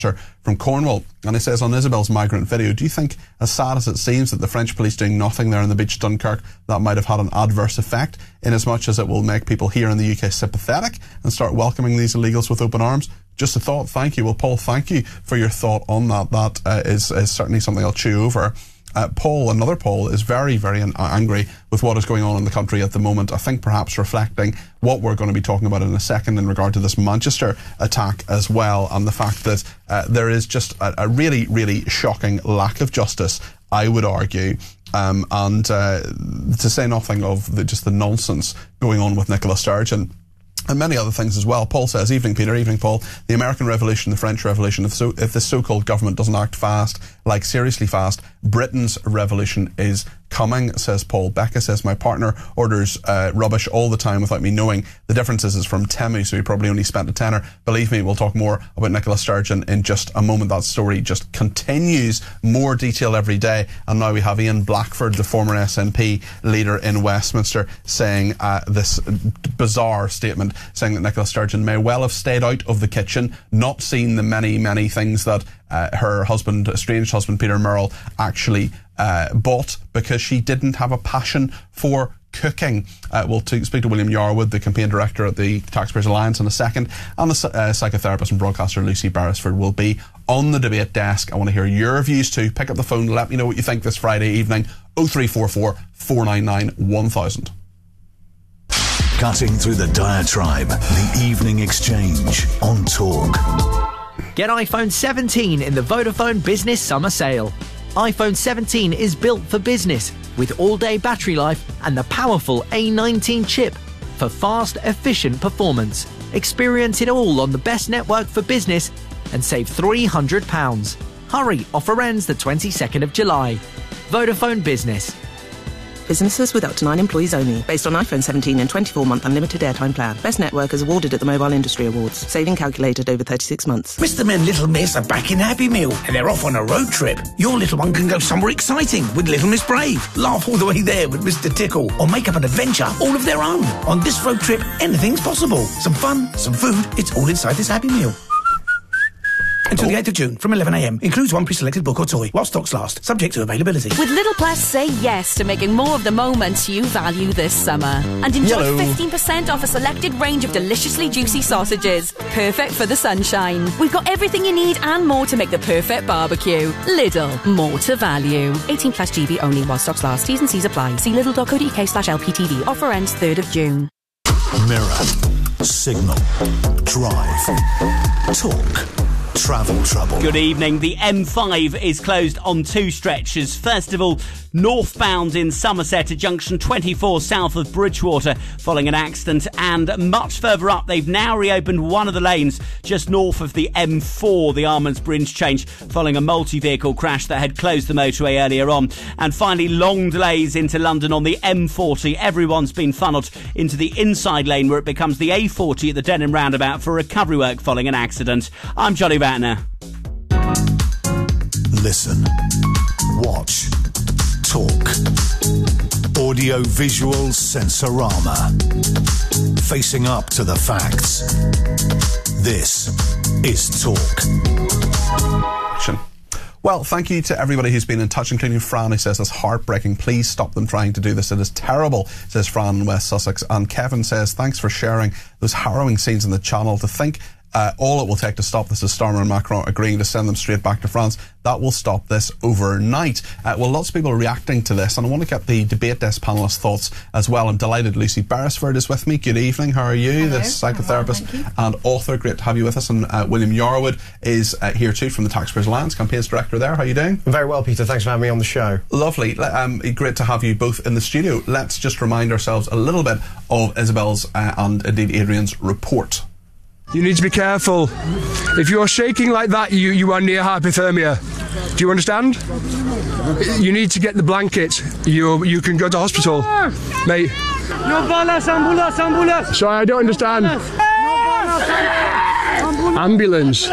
from Cornwall, and he says, on Isabel's migrant video, do you think, as sad as it seems that the French police doing nothing there on the beach of Dunkirk, that might have had an adverse effect, in as much as it will make people here in the UK sympathetic and start welcoming these illegals with open arms? Just a thought. Thank you. Well, Paul, thank you for your thought on that. That is certainly something I'll chew over. Another Paul, is very, very angry with what is going on in the country at the moment. I think perhaps reflecting what we're going to be talking about in a second in regard to this Manchester attack as well, and the fact that there is just a really, really shocking lack of justice, I would argue. And to say nothing of just the nonsense going on with Nicola Sturgeon. And many other things as well. Paul says, evening Peter, evening Paul, the American Revolution, the French Revolution, if this so-called government doesn't act fast, like seriously fast, Britain's revolution is coming, says Paul. Becca says, my partner orders rubbish all the time without me knowing. The difference is from Temu, so he probably only spent a tenner. Believe me, we'll talk more about Nicola Sturgeon in just a moment. That story just continues, more detail every day. And now we have Ian Blackford, the former SNP leader in Westminster, saying this bizarre statement, saying that Nicola Sturgeon may well have stayed out of the kitchen, not seen the many, many things that her husband, estranged husband, Peter Murrell, actually bought, because she didn't have a passion for cooking. We'll speak to William Yarwood, the campaign director at the Taxpayers Alliance, in a second, and the psychotherapist and broadcaster Lucy Beresford will be on the debate desk. I want to hear your views too. Pick up the phone, let me know what you think this Friday evening. 0344 499 1000. Cutting through the diatribe, the evening exchange on Talk. Get iPhone 17 in the Vodafone Business Summer Sale. iPhone 17 is built for business with all-day battery life and the powerful A19 chip for fast, efficient performance. Experience it all on the best network for business and save £300. Hurry, offer ends the 22nd of July. Vodafone Business. Businesses with up to 9 employees only. Based on iPhone 17 and 24-month unlimited airtime plan. Best network is awarded at the Mobile Industry Awards. Saving calculated over 36 months. Mr. and Little Miss are back in Happy Meal and they're off on a road trip. Your little one can go somewhere exciting with Little Miss Brave. Laugh all the way there with Mr. Tickle. Or make up an adventure all of their own. On this road trip, anything's possible. Some fun, some food, it's all inside this Happy Meal. Until the 8th of June, from 11 a.m. Includes one pre-selected book or toy, while stocks last, subject to availability. With Lidl Plus, say yes to making more of the moments you value this summer. And enjoy 15% off a selected range of deliciously juicy sausages. Perfect for the sunshine. We've got everything you need and more to make the perfect barbecue. Lidl, more to value. 18 plus GB only while stocks last. T's and C's apply. See lidl.co.uk/LPTV. Offer ends 3rd of June. Mirror, Signal, Drive, Talk. Travel trouble. Good evening. The M5 is closed on 2 stretches. First of all, northbound in Somerset at junction 24 south of Bridgewater following an accident, and much further up they've now reopened one of the lanes just north of the M4, the Armands interchange, following a multi-vehicle crash that had closed the motorway earlier on. And finally, long delays into London on the M40. Everyone's been funnelled into the inside lane where it becomes the A40 at the Denham roundabout for recovery work following an accident. I'm Johnny Batner. Listen, watch, talk. Audio-visual sensorama. Facing up to the facts. This is Talk. Action. Well, thank you to everybody who's been in touch, including Fran, who says it's heartbreaking. Please stop them trying to do this. It is terrible, says Fran in West Sussex. And Kevin says, thanks for sharing those harrowing scenes in the channel. To think all it will take to stop this is Starmer and Macron agreeing to send them straight back to France. That will stop this overnight. Well, lots of people are reacting to this, and I want to get the debate desk panellists' thoughts as well. I'm delighted Lucy Beresford is with me. Good evening. How are you? Hello. The psychotherapist and author. Great to have you with us. And William Yarwood is here too, from the Taxpayers Alliance, campaigns director there. How are you doing? Very well, Peter. Thanks for having me on the show. Lovely. Great to have you both in the studio. Let's just remind ourselves a little bit of Isabel's and indeed Adrian's report. You need to be careful. If you're shaking like that, you are near hypothermia. Do you understand? You need to get the blanket. You can go to hospital. Mate. Ambulance. Sorry, I don't understand. Ambulance.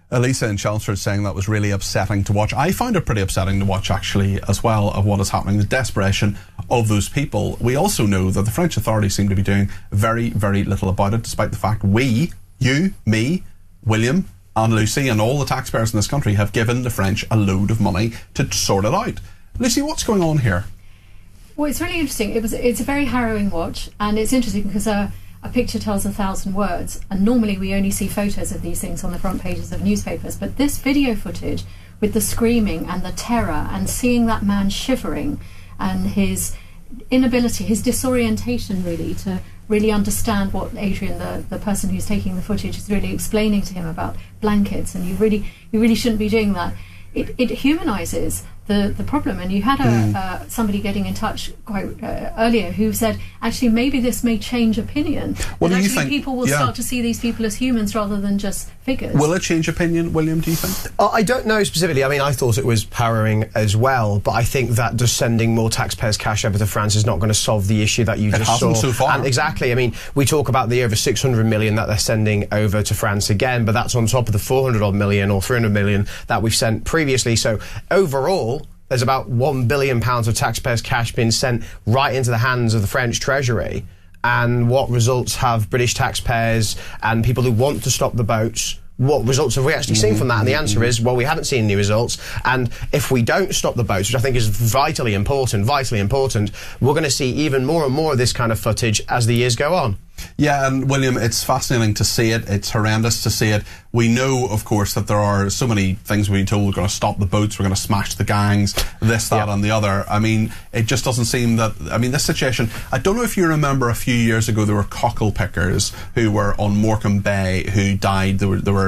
Elisa in Chelmsford saying that was really upsetting to watch. I found it pretty upsetting to watch, actually, as well, of what is happening, the desperation of those people. We also know that the French authorities seem to be doing very, very little about it, despite the fact we, you, me, William and Lucy and all the taxpayers in this country have given the French a load of money to sort it out. Lucy, what's going on here? Well, it's really interesting. It's a very harrowing watch, and it's interesting because a picture tells 1,000 words, and normally we only see photos of these things on the front pages of newspapers, but this video footage with the screaming and the terror and seeing that man shivering and his inability, his disorientation really, to really understand what Adrian, the person who's taking the footage, is really explaining to him about blankets, and you really shouldn't be doing that. It humanises the problem, and you had somebody getting in touch quite earlier who said, actually, maybe this may change opinion. What do you actually think? People will start to see these people as humans rather than just figures. Will it change opinion, William, do you think? I don't know specifically. I mean, I thought it was harrowing as well, but I think that just sending more taxpayers' cash over to France is not going to solve the issue that you just saw. It hasn't so far. And exactly. I mean, we talk about the over 600 million that they're sending over to France again, but that's on top of the 400 odd million or 300 million that we've sent previously. So overall, there's about £1 billion of taxpayers' cash being sent right into the hands of the French Treasury. And what results have British taxpayers and people who want to stop the boats, what results have we actually seen from that? And the answer is, well, we haven't seen any results. And if we don't stop the boats, which I think is vitally important, we're going to see even more and more of this kind of footage as the years go on. Yeah, and William, it's fascinating to see it. It's horrendous to see it. We know, of course, that there are so many things we're being told. We're going to stop the boats, we're going to smash the gangs, this, that and the other. I mean, it just doesn't seem that... I mean, this situation... I don't know if you remember a few years ago there were cockle pickers who were on Morecambe Bay who died.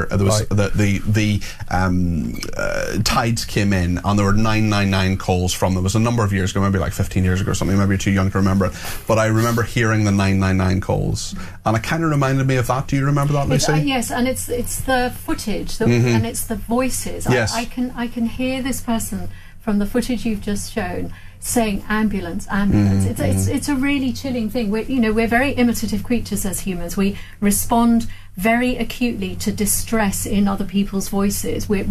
The tides came in and there were 999 calls from them. It was a number of years ago, maybe like 15 years ago or something. Maybe you're too young to remember it. But I remember hearing the 999 calls. And it kind of reminded me of that. Do you remember that, Lucy? Yes, and it's the footage and it's the voices. Yes. I can hear this person from the footage you've just shown saying ambulance, ambulance. It's a really chilling thing. We're very imitative creatures as humans. We respond very acutely to distress in other people's voices. We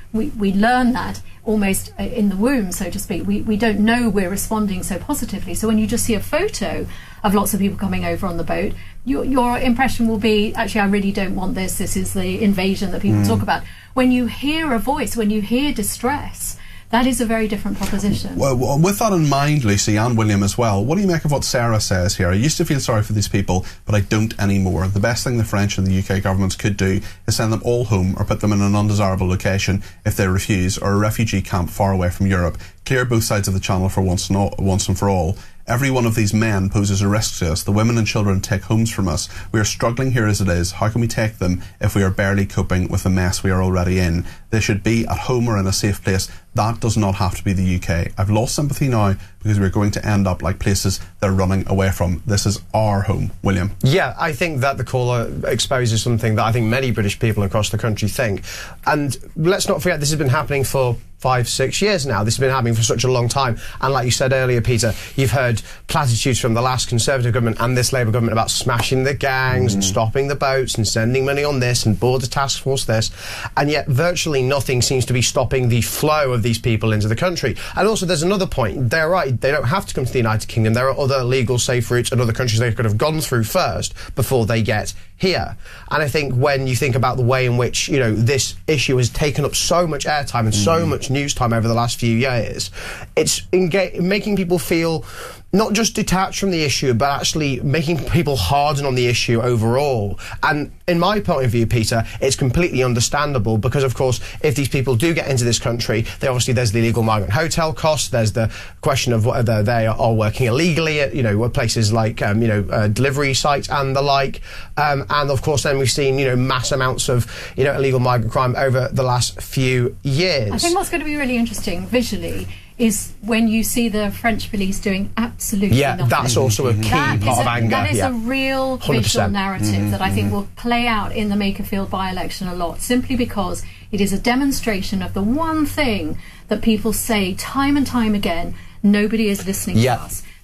learn that almost in the womb, so to speak. We don't know we're responding so positively. So when you just see a photo of lots of people coming over on the boat, your impression will be, actually, I really don't want this. This is the invasion that people talk about. When you hear a voice, when you hear distress, that is a very different proposition. Well, with that in mind, Lucy and William as well, what do you make of what Sarah says here? I used to feel sorry for these people, but I don't anymore. The best thing the French and the UK governments could do is send them all home or put them in an undesirable location if they refuse, or a refugee camp far away from Europe. Clear both sides of the channel for once and for all. Every one of these men poses a risk to us. The women and children take homes from us. We are struggling here as it is. How can we take them if we are barely coping with the mess we are already in? They should be at home or in a safe place. That does not have to be the UK. I've lost sympathy now because we're going to end up like places they're running away from. This is our home. William? Yeah, I think that the caller exposes something that I think many British people across the country think. And let's not forget, this has been happening for 5-6 years now. This has been happening for such a long time. And like you said earlier, Peter, you've heard platitudes from the last Conservative government and this Labour government about smashing the gangs and stopping the boats and sending money on this and border task force this. And yet virtually nothing seems to be stopping the flow of these people into the country. And also there's another point. They're right. They don't have to come to the United Kingdom. There are other legal safe routes and other countries they could have gone through first before they get here. And I think when you think about the way in which, this issue has taken up so much airtime and so much news time over the last few years, it's making people feel not just detached from the issue, but actually making people harden on the issue overall. And in my point of view, Peter, it's completely understandable because, of course, if these people do get into this country, there's the illegal migrant hotel costs, there's the question of whether they are working illegally at, places like, delivery sites and the like. And, of course, then we've seen, mass amounts of, illegal migrant crime over the last few years. I think what's going to be really interesting visually is when you see the French police doing absolutely nothing. That's also a key part of anger. That is a real 100%. Visual narrative that I think will play out in the Makerfield by-election a lot, simply because it is a demonstration of the one thing that people say time and time again: nobody is listening to us.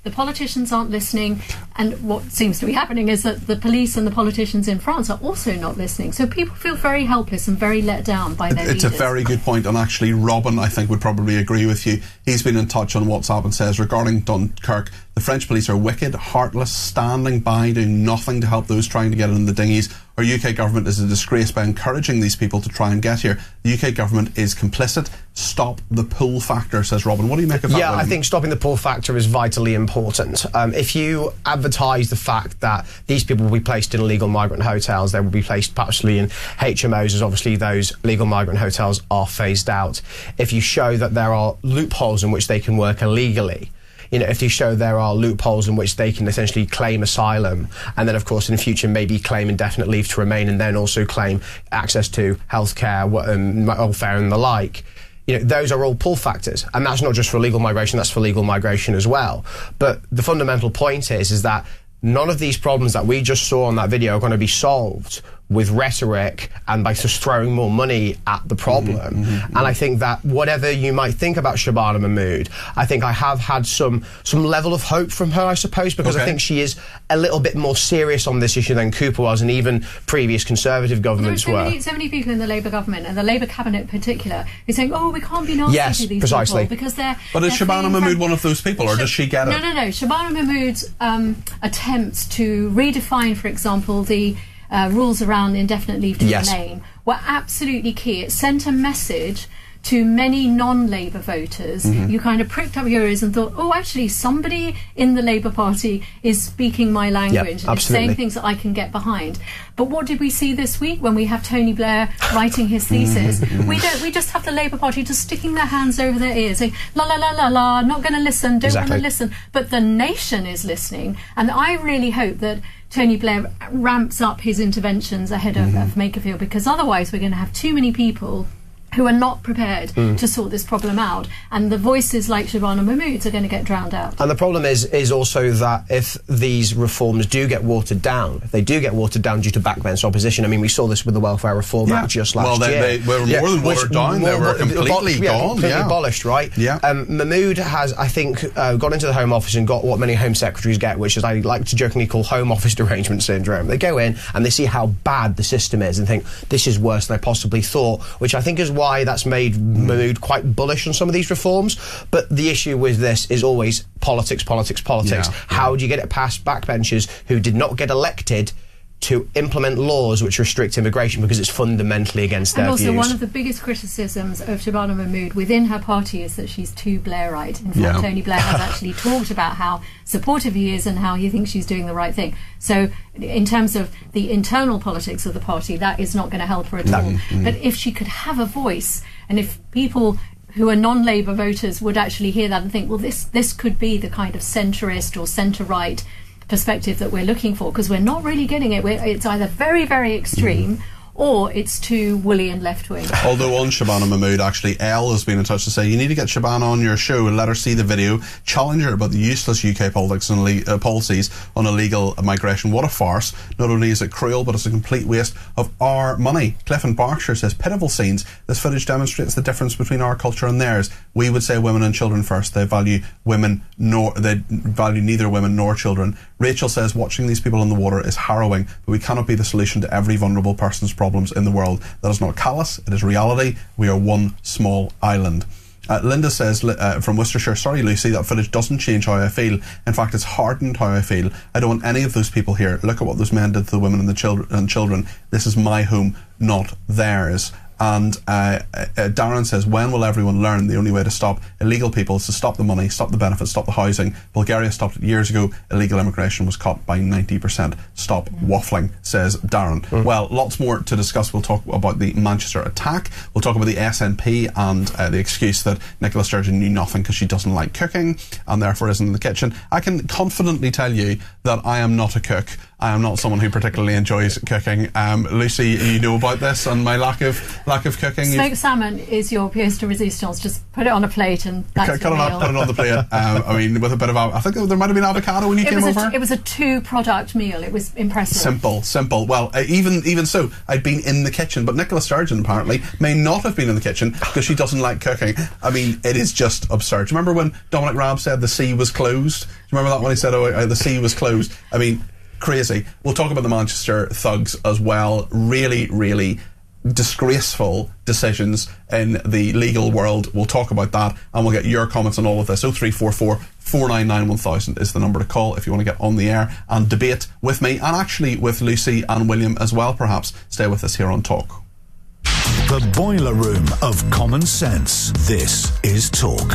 the politicians aren't listening, and what seems to be happening is that the police and the politicians in France are also not listening. So people feel very helpless and very let down by their leaders. It's a very good point, and actually Robin, I think, would probably agree with you. He's been in touch on WhatsApp and says, regarding Dunkirk, the French police are wicked, heartless, standing by, doing nothing to help those trying to get in the dinghies. Our UK government is a disgrace by encouraging these people to try and get here. The UK government is complicit. Stop the pull factor, says Robin. What do you make of that? Yeah, William? I think stopping the pull factor is vitally important. If you advertise the fact that these people will be placed in illegal migrant hotels, they will be placed possibly in HMOs, as obviously those legal migrant hotels are phased out. If you show that there are loopholes in which they can work illegally, you know, if you show there are loopholes in which they can essentially claim asylum, and then of course in the future maybe claim indefinite leave to remain, and then also claim access to healthcare, welfare and the like, you know, those are all pull factors. And that's not just for illegal migration, that's for legal migration as well. But the fundamental point is that none of these problems that we just saw on that video are going to be solved with rhetoric and by just throwing more money at the problem. And I think that whatever you might think about Shabana Mahmood, I think I have had some level of hope from her, I suppose, because I think she is a little bit more serious on this issue than Cooper was, and even previous Conservative governments were. So many people in the Labour government, and the Labour cabinet in particular, who are saying, oh, we can't be nasty to these people because they're... But is Shabana Mahmood one of those people, or does she get it? No. Shabana Mahmood's attempts to redefine, for example, the rules around indefinite leave to remain were absolutely key. It sent a message to many non-Labour voters. You kind of pricked up your ears and thought, oh, actually, somebody in the Labour Party is speaking my language and is saying things that I can get behind. But what did we see this week when we have Tony Blair writing his thesis? We just have the Labour Party just sticking their hands over their ears, saying, la, la, la, la, la, not going to listen, don't want to listen. But the nation is listening. And I really hope that Tony Blair ramps up his interventions ahead of Makerfield, because otherwise we're going to have too many people who are not prepared to sort this problem out, and the voices like Shabana Mahmood's are going to get drowned out. And the problem is also that if these reforms do get watered down, if they do get watered down due to backbench opposition, I mean, we saw this with the Welfare Reform Act just last year. They were more than watered down, they were completely gone. Completely abolished, right? Mahmood has, I think, gone into the Home Office and got what many Home Secretaries get, which is, I like to jokingly call Home Office derangement syndrome. They go in and they see how bad the system is and think, this is worse than I possibly thought, which I think is why that's made Mahmood quite bullish on some of these reforms. But the issue with this is always politics. How do you get it past backbenchers who did not get elected to implement laws which restrict immigration because it's fundamentally against their views? And also one of the biggest criticisms of Shabana Mahmood within her party is that she's too Blairite. In fact, Tony Blair has actually talked about how supportive he is and how he thinks she's doing the right thing. So in terms of the internal politics of the party, that is not going to help her at all. But if she could have a voice, and if people who are non-Labour voters would actually hear that and think, well, this could be the kind of centrist or centre-right perspective that we're looking for, because we're not really getting it. It's either very, very extreme or it's too woolly and left-wing. Although on Shabana Mahmood, actually, Elle has been in touch to say, you need to get Shabana on your show and let her see the video, challenge her about the useless UK politics and policies on illegal migration. What a farce. Not only is it cruel, but it's a complete waste of our money. Cliff in Berkshire says, pitiful scenes. This footage demonstrates the difference between our culture and theirs. We would say women and children first. They value neither women nor children. Rachel says, watching these people in the water is harrowing, but we cannot be the solution to every vulnerable person's problems in the world. That is not callous, it is reality. We are one small island. Linda says from Worcestershire, sorry Lucy, that footage doesn't change how I feel. In fact, it's hardened how I feel. I don't want any of those people here. Look at what those men did to the women and the children. This is my home, not theirs. And Darren says, when will everyone learn the only way to stop illegal people is to stop the money, stop the benefits, stop the housing? Bulgaria stopped it years ago. Illegal immigration was cut by 90%. Stop waffling, says Darren. Well, lots more to discuss. We'll talk about the Manchester attack. We'll talk about the SNP and the excuse that Nicola Sturgeon knew nothing because she doesn't like cooking and therefore isn't in the kitchen. I can confidently tell you that I am not a cook. I am not someone who particularly enjoys cooking. Lucy, you know about this and my lack of cooking. Smoked salmon is your pièce de résistance. Just put it on a plate and that's cut your it meal. up, put it on the plate. I mean, with a bit of, I think there might have been avocado when you came over. It was a 2-product meal. It was impressive. Simple. Well, even so, I'd been in the kitchen, but Nicola Sturgeon apparently may not have been in the kitchen because she doesn't like cooking. I mean, it is just absurd. Do you remember when Dominic Raab said the sea was closed? Do you remember that when he said, the sea was closed? I mean, crazy. We'll talk about the Manchester thugs as well. Really, really disgraceful decisions in the legal world. We'll talk about that and we'll get your comments on all of this. 0344 499 1000 is the number to call if you want to get on the air and debate with me and actually with Lucy and William as well, perhaps. Stay with us here on Talk. The boiler room of common sense. This is Talk.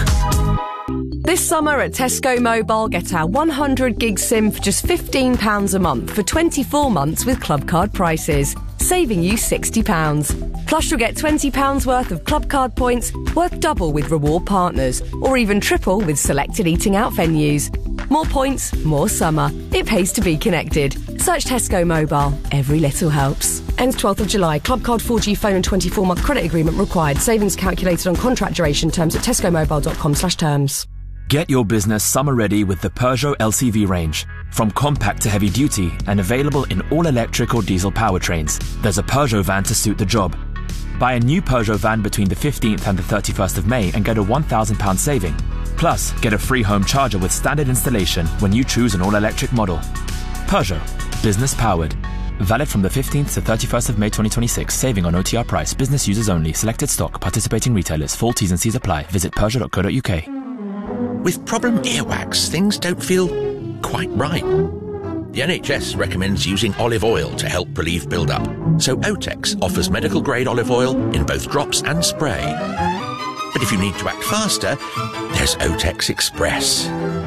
This summer at Tesco Mobile, get our 100 gig SIM for just £15 a month for 24 months with Club Card prices, saving you £60. Plus you'll get £20 worth of Club Card points, worth double with reward partners, or even triple with selected eating out venues. More points, more summer. It pays to be connected. Search Tesco Mobile. Every little helps. Ends 12th of July. Club Card 4G phone and 24-month credit agreement required. Savings calculated on contract duration. Terms at tescomobile.com/terms. Get your business summer ready with the Peugeot LCV range. From compact to heavy duty and available in all electric or diesel powertrains, there's a Peugeot van to suit the job. Buy a new Peugeot van between the 15th and the 31st of May and get a £1,000 saving. Plus, get a free home charger with standard installation when you choose an all-electric model. Peugeot. Business powered. Valid from the 15th to 31st of May 2026. Saving on OTR price. Business users only. Selected stock. Participating retailers. Full T's and C's apply. Visit Peugeot.co.uk. With problem earwax, things don't feel quite right. The NHS recommends using olive oil to help relieve build-up. So Otex offers medical-grade olive oil in both drops and spray. But if you need to act faster, there's Otex Express.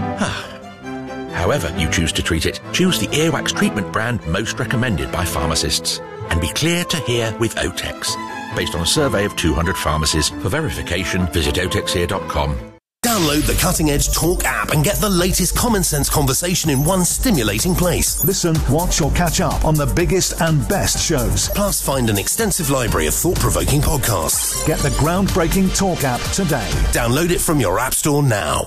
However you choose to treat it, choose the earwax treatment brand most recommended by pharmacists. And be clear to hear with Otex. Based on a survey of 200 pharmacies. For verification, visit otexhere.com. Download the Cutting Edge Talk app and get the latest common sense conversation in one stimulating place. Listen, watch or catch up on the biggest and best shows. Plus find an extensive library of thought-provoking podcasts. Get the groundbreaking Talk app today. Download it from your app store now.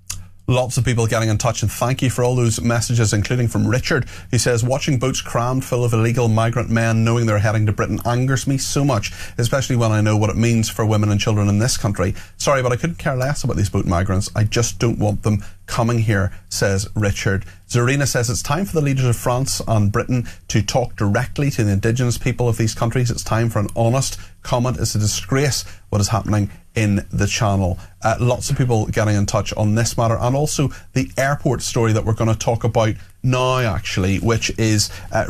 Lots of people getting in touch, and thank you for all those messages, including from Richard, who says, watching boats crammed full of illegal migrant men knowing they're heading to Britain angers me so much, especially when I know what it means for women and children in this country. Sorry, but I couldn't care less about these boat migrants. I just don't want them coming here, says Richard. Zarina says it's time for the leaders of France and Britain to talk directly to the indigenous people of these countries. It's time for an honest comment. It's a disgrace what is happening in the Channel. Lots of people getting in touch on this matter, and also the airport story that we're going to talk about now, actually, which is a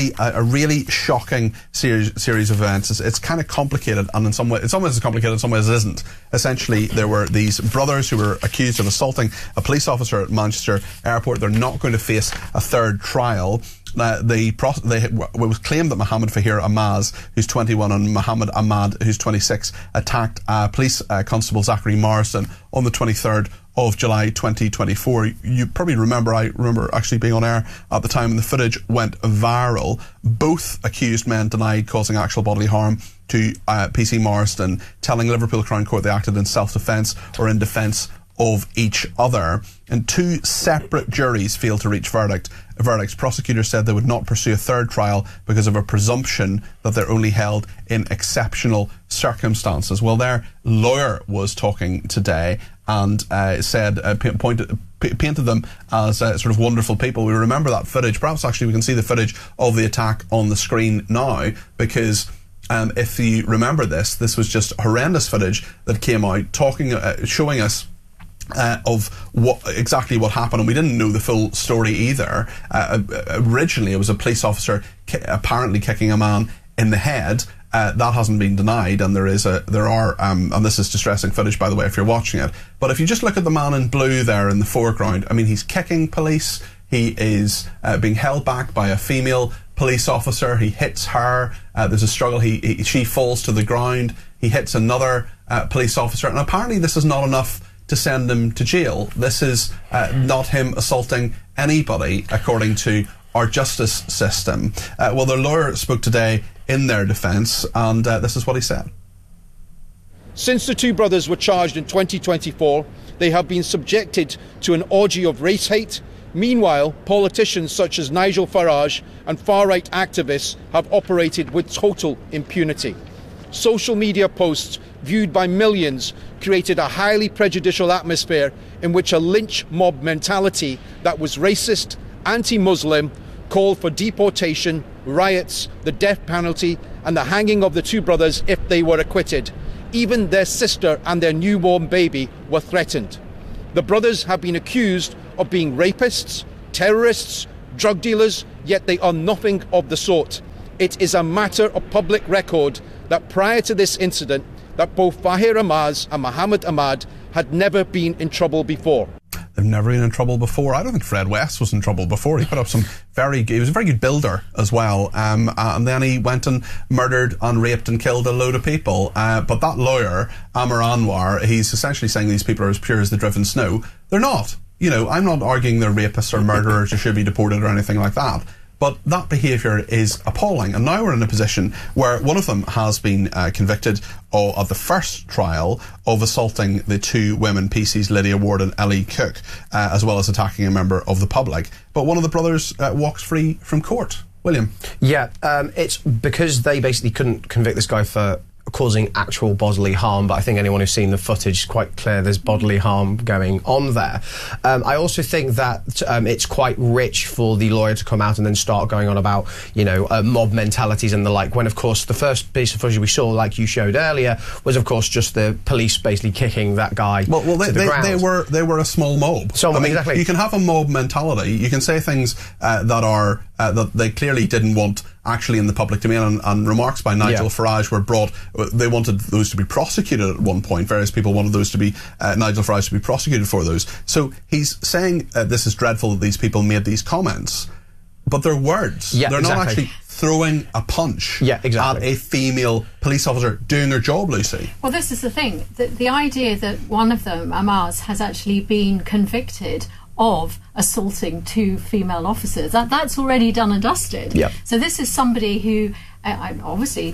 really shocking series of events. It's kind of complicated, and in some ways it's complicated, in some ways it isn't. Essentially, there were these brothers who were accused of assaulting a police officer at Manchester Airport. They're not going to face a third trial. It was claimed that Mohammed Fahir Amaz, who's 21, and Mohammed Ahmad, who's 26, attacked police constable Zachary Morrison on the 23rd of July 2024. You probably remember, I remember actually being on air at the time, and the footage went viral. Both accused men denied causing actual bodily harm to PC Morrison, telling Liverpool Crown Court they acted in self-defence or in defence of each other. And two separate juries failed to reach verdicts. Prosecutors said they would not pursue a third trial because of a presumption that they're only held in exceptional circumstances. Well, their lawyer was talking today and said, painted them as sort of wonderful people. We remember that footage. Perhaps actually we can see the footage of the attack on the screen now, because if you remember this was just horrendous footage that came out showing us of what happened, and we didn't know the full story either. Originally, it was a police officer apparently kicking a man in the head. That hasn't been denied, and and this is distressing footage, by the way, if you're watching it. But if you just look at the man in blue there in the foreground, I mean, he's kicking police. He is being held back by a female police officer. He hits her. There's a struggle. She falls to the ground. He hits another police officer, and apparently this is not enough to send him to jail. This is not him assaulting anybody, according to our justice system. Well, their lawyer spoke today in their defence, and this is what he said. Since the two brothers were charged in 2024, they have been subjected to an orgy of race hate. Meanwhile, politicians such as Nigel Farage and far-right activists have operated with total impunity. Social media posts viewed by millions created a highly prejudicial atmosphere in which a lynch mob mentality that was racist, anti-Muslim, called for deportation, riots, the death penalty and the hanging of the two brothers if they were acquitted. Even their sister and their newborn baby were threatened. The brothers have been accused of being rapists, terrorists, drug dealers, yet they are nothing of the sort. It is a matter of public record that prior to this incident, that both Fahir Amaz and Mohammed Ahmad had never been in trouble before. They've never been in trouble before. I don't think Fred West was in trouble before. He put up he was a very good builder as well. And then he went and murdered and raped and killed a load of people. But that lawyer, Amar Anwar, he's essentially saying these people are as pure as the driven snow. They're not. You know, I'm not arguing they're rapists or murderers or should be deported or anything like that. But that behaviour is appalling. And now we're in a position where one of them has been convicted of the first trial of assaulting the two women, PC's Lydia Ward and Ellie Cook, as well as attacking a member of the public. But one of the brothers walks free from court. William? Yeah, it's because they basically couldn't convict this guy for causing actual bodily harm, but I think anyone who's seen the footage is quite clear there's bodily harm going on there. I also think that it's quite rich for the lawyer to come out and then start going on about, you know, mob mentalities and the like, when of course the first piece of footage we saw, like you showed earlier, was of course just the police basically kicking that guy to the ground. They were a small mob. I mean, exactly. You can have a mob mentality, you can say things that are that they clearly didn't want actually in the public domain, and remarks by Nigel Farage were brought. They wanted those to be prosecuted at one point. Various people wanted those to be Nigel Farage to be prosecuted for those. So he's saying this is dreadful that these people made these comments, but they're words. They're not actually throwing a punch at a female police officer doing their job, Lucy. Well, this is the thing. The idea that one of them, Amaz, has actually been convicted of assaulting two female officers, that's already done and dusted. So this is somebody who, obviously,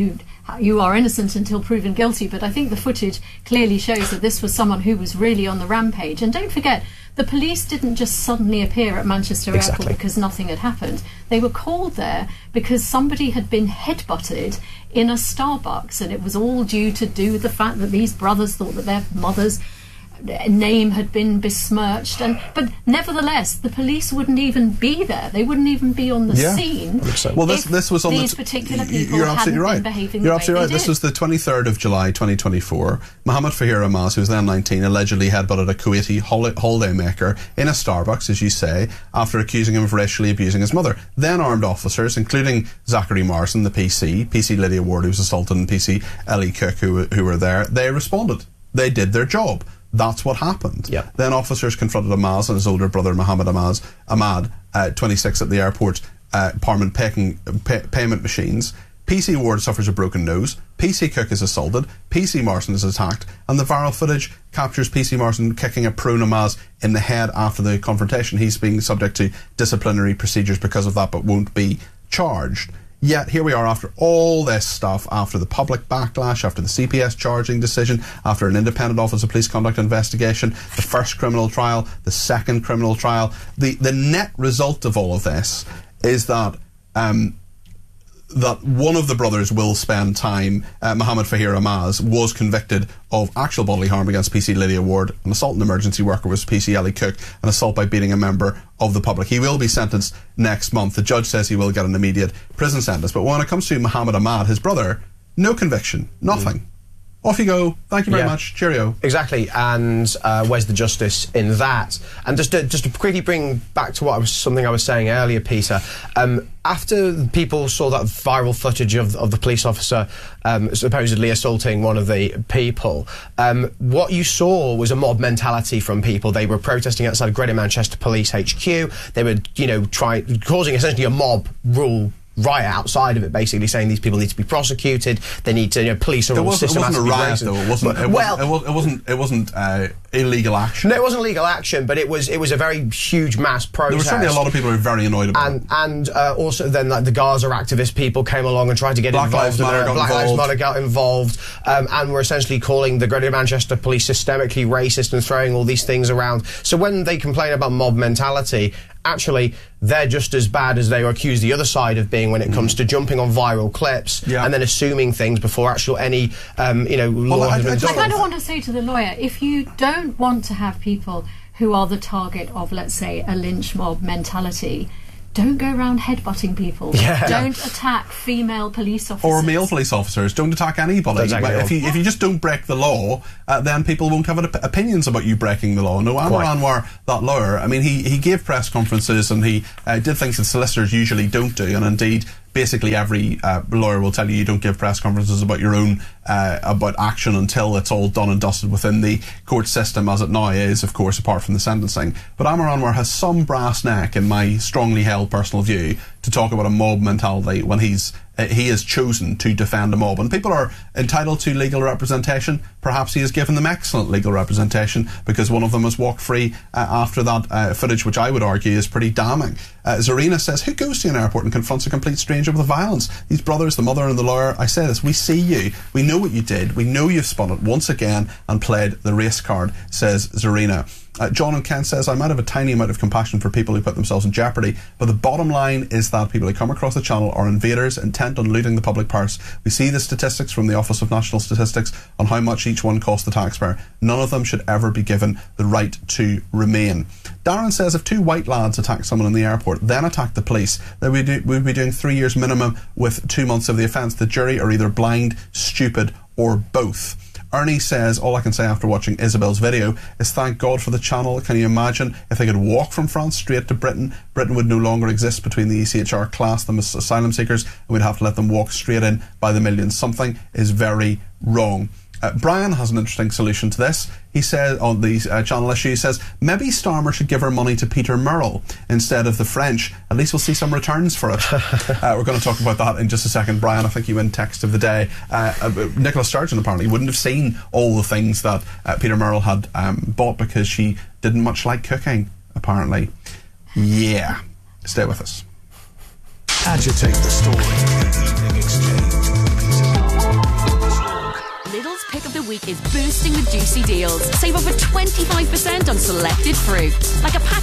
you are innocent until proven guilty, but I think the footage clearly shows that this was someone who was really on the rampage. And don't forget, the police didn't just suddenly appear at Manchester Airport because nothing had happened. They were called there because somebody had been headbutted in a Starbucks, and it was all due to do with the fact that these brothers thought that their mother's name had been besmirched, but nevertheless the police wouldn't even be there. They wouldn't even be on the scene. Well, this was on these particular people you're absolutely right. Been behaving you're the absolutely way right. they This did. was the 23rd of July 2024. Mohammed Fahir Amaz, who was then 19, allegedly headbutted a Kuwaiti holiday maker in a Starbucks, as you say, after accusing him of racially abusing his mother. Then armed officers, including Zachary Morrison, the PC Lydia Ward, who was assaulted, and PC Ellie Cook, who were there, they responded. They did their job. That's what happened. Then officers confronted Amaz and his older brother Mohammed Ahmad, 26, at the airport payment machines. PC Ward suffers a broken nose. PC Cook is assaulted. PC Morrison is attacked. And the viral footage captures PC Morrison kicking a prone Amaz in the head after the confrontation. He's being subject to disciplinary procedures because of that, but won't be charged. Yet here we are after all this stuff, after the public backlash, after the CPS charging decision, after an independent Office of Police Conduct investigation, the first criminal trial, the second criminal trial. The net result of all of this is that that one of the brothers will spend time. Mohammed Fahir Amaz was convicted of actual bodily harm against PC Lydia Ward, an assault on an emergency worker was PC Ellie Cook, an assault by beating a member of the public. He will be sentenced next month. The judge says he will get an immediate prison sentence. But when it comes to Mohammed Ahmad, his brother, no conviction, nothing. Off you go. Thank you very much. Cheerio. Exactly. And where's the justice in that? And just to quickly bring back to something I was saying earlier, Peter. After people saw that viral footage of the police officer supposedly assaulting one of the people, what you saw was a mob mentality from people. They were protesting outside Greater Manchester Police HQ. They were, causing essentially a mob rule riot outside of it, basically saying these people need to be prosecuted. They need to, police are all systematically. It wasn't a riot, though. It wasn't illegal action. No, it wasn't legal action, but it was a very huge mass protest. There were certainly a lot of people who were very annoyed about it. And also then like the Gaza activist people came along and tried to get involved. Black Lives Matter got involved, and were essentially calling the Greater Manchester Police systemically racist and throwing all these things around. So when they complain about mob mentality, actually they're just as bad as they accuse the other side of being when it comes to jumping on viral clips and then assuming things before actual any law has been done. I kind of want to say to the lawyer, if you don't want to have people who are the target of, let's say, a lynch mob mentality, don't go around headbutting people. Don't attack female police officers. Or male police officers. Don't attack anybody. Exactly. If you just don't break the law, then people won't have opinions about you breaking the law. No, Amar Anwar, that lawyer, I mean, he gave press conferences and he did things that solicitors usually don't do, and indeed basically every lawyer will tell you don't give press conferences about your own about action until it's all done and dusted within the court system, as it now is, of course, apart from the sentencing. But Amar Anwar has some brass neck, in my strongly held personal view, to talk about a mob mentality when he has chosen to defend a mob. And people are entitled to legal representation. Perhaps he has given them excellent legal representation, because one of them has walked free after that footage, which I would argue is pretty damning. Zarina says, who goes to an airport and confronts a complete stranger with violence? These brothers, the mother and the lawyer, I say this, we see you. We know what you did. We know you've spun it once again and played the race card, says Zarina. John and Kent says, I might have a tiny amount of compassion for people who put themselves in jeopardy, but the bottom line is that people who come across the channel are invaders intent on looting the public purse. We see the statistics from the Office of National Statistics on how much each one costs the taxpayer. None of them should ever be given the right to remain. Darren says, if two white lads attack someone in the airport, then attack the police, then we'd be doing 3 years minimum with 2 months of the offence. The jury are either blind, stupid, or both. Ernie says, all I can say after watching Isabel's video is thank God for the channel. Can you imagine if they could walk from France straight to Britain? Britain would no longer exist between the ECHR class them as asylum seekers, and we'd have to let them walk straight in by the millions. Something is very wrong. Brian has an interesting solution to this. He said on the channel issue, he says, maybe Starmer should give her money to Peter Murrell instead of the French. At least we'll see some returns for it. We're going to talk about that in just a second. Brian, I think you win text of the day. Nicola Sturgeon apparently wouldn't have seen all the things that Peter Murrell had bought because she didn't much like cooking, apparently. Yeah. Stay with us. Agitate the story. Evening Exchange. Lidl's pick of the week is boosting with juicy deals. Save over 25% on selected fruit, like a pack